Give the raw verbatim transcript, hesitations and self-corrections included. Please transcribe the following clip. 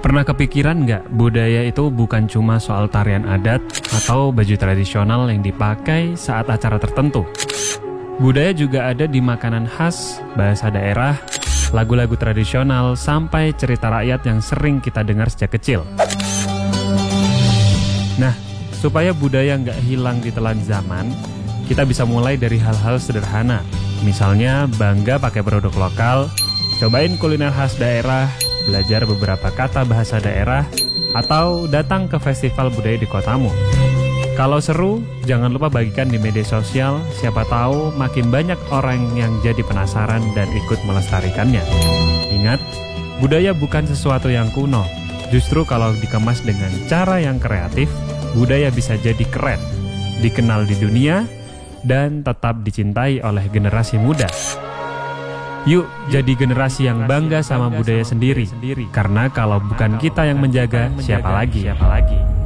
Pernah kepikiran nggak budaya itu bukan cuma soal tarian adat atau baju tradisional yang dipakai saat acara tertentu? Budaya juga ada di makanan khas, bahasa daerah, lagu-lagu tradisional, sampai cerita rakyat yang sering kita dengar sejak kecil. Nah, supaya budaya nggak hilang di telan zaman, kita bisa mulai dari hal-hal sederhana. Misalnya bangga pakai produk lokal, cobain kuliner khas daerah, belajar beberapa kata bahasa daerah, atau datang ke festival budaya di kotamu. Kalau seru, jangan lupa bagikan di media sosial, siapa tahu makin banyak orang yang jadi penasaran dan ikut melestarikannya. Ingat, budaya bukan sesuatu yang kuno. Justru kalau dikemas dengan cara yang kreatif, budaya bisa jadi keren, dikenal di dunia, dan tetap dicintai oleh generasi muda. Yuk, jadi generasi yang bangga sama budaya sendiri. Karena kalau bukan kita yang menjaga, siapa lagi? Siapa lagi?